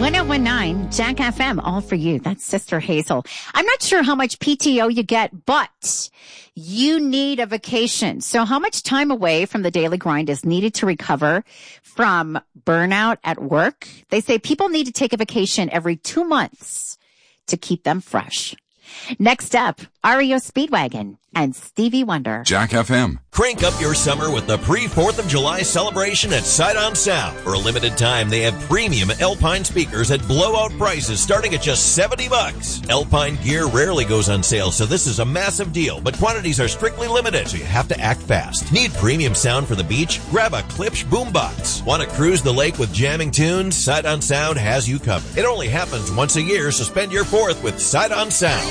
1019 Jack FM, all for you. That's Sister Hazel. I'm not sure how much PTO you get, but you need a vacation. So how much time away from the daily grind is needed to recover from burnout at work? They say people need to take a vacation every 2 months to keep them fresh. Next up, REO Speedwagon and Stevie Wonder. Jack FM. Crank up your summer with the pre-4th of July celebration at Sight On Sound. For a limited time, they have premium Alpine speakers at blowout prices starting at just $70. Alpine gear rarely goes on sale, so this is a massive deal, but quantities are strictly limited, so you have to act fast. Need premium sound for the beach? Grab a Klipsch boombox. Want to cruise the lake with jamming tunes? Sight On Sound has you covered. It only happens once a year, so spend your 4th with Sight On Sound.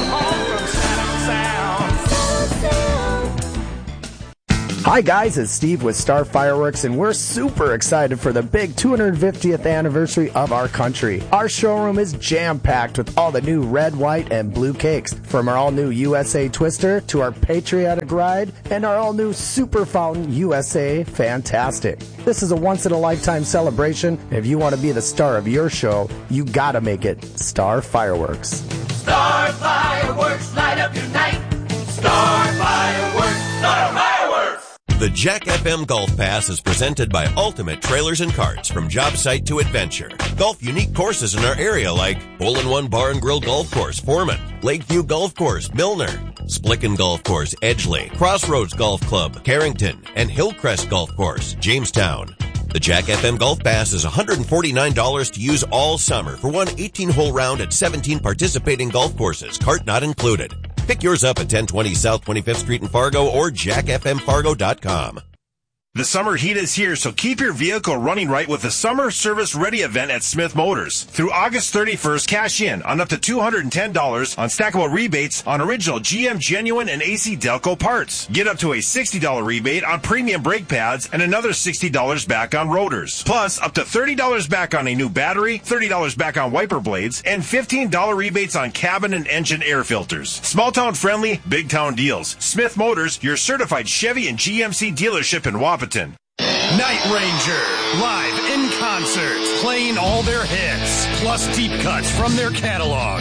Hi guys, it's Steve with Star Fireworks, and we're super excited for the big 250th anniversary of our country. Our showroom is jam-packed with all the new red, white, and blue cakes, from our all-new USA Twister to our Patriotic Ride and our all-new Super Fountain USA Fantastic. This is a once-in-a-lifetime celebration. If you want to be the star of your show, you gotta make it Star Fireworks. Star Fireworks, light up your night. Star Fireworks, Star Fireworks. The Jack FM Golf Pass is presented by Ultimate Trailers and Carts, from job site to adventure. Golf unique courses in our area like Hole-in-One Bar and Grill Golf Course, Foreman, Lakeview Golf Course, Milner, Splicken Golf Course, Edgeley, Crossroads Golf Club, Carrington, and Hillcrest Golf Course, Jamestown. The Jack FM Golf Pass is $149 to use all summer for one 18-hole round at 17 participating golf courses, cart not included. Pick yours up at 1020 South 25th Street in Fargo or jackfmfargo.com. The summer heat is here, so keep your vehicle running right with the Summer Service Ready event at Smith Motors. Through August 31st, cash in on up to $210 on stackable rebates on original GM Genuine and AC Delco parts. Get up to a $60 rebate on premium brake pads and another $60 back on rotors. Plus, up to $30 back on a new battery, $30 back on wiper blades, and $15 rebates on cabin and engine air filters. Small town friendly, big town deals. Smith Motors, your certified Chevy and GMC dealership in Wapaton. Night Ranger, live in concert, playing all their hits, plus deep cuts from their catalog.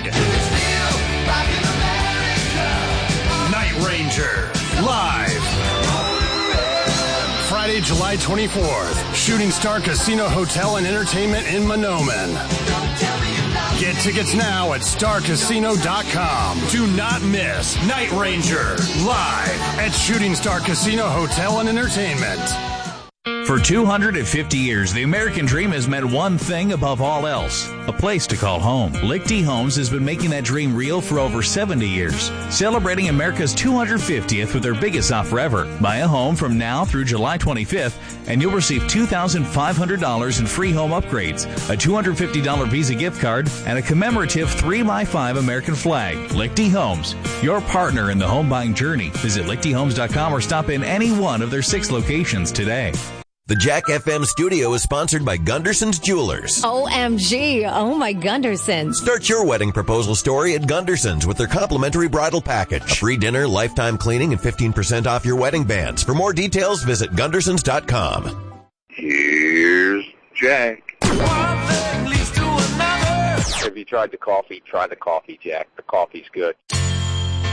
Night Ranger, live. Friday, July 24th, Shooting Star Casino Hotel and Entertainment in Mahnomen. Get tickets now at StarCasino.com. Do not miss Night Ranger, live at Shooting Star Casino Hotel and Entertainment. For 250 years, the American dream has meant one thing above all else: a place to call home. Lichty Homes has been making that dream real for over 70 years, celebrating America's 250th with their biggest offer ever. Buy a home from now through July 25th, and you'll receive $2,500 in free home upgrades, a $250 Visa gift card, and a commemorative 3x5 American flag. Lichty Homes, your partner in the home buying journey. Visit lichtyhomes.com or stop in any one of their 6 locations today. The Jack FM studio is sponsored by Gunderson's Jewelers. OMG. Oh, my Gundersons. Start your wedding proposal story at Gunderson's with their complimentary bridal package. A free dinner, lifetime cleaning, and 15% off your wedding bands. For more details, visit Gundersons.com. Here's Jack. One thing leads to another. Have you tried the coffee? Try the coffee, Jack. The coffee's good.